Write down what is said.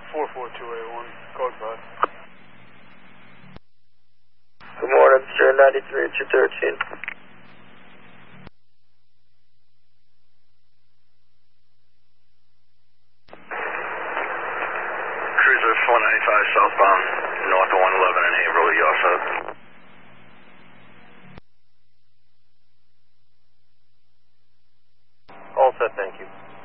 44281, code 5. Good morning, sir. 93 at 213. Cruiser 495 southbound, north of 111 in Haverhill, you also. All set, thank you.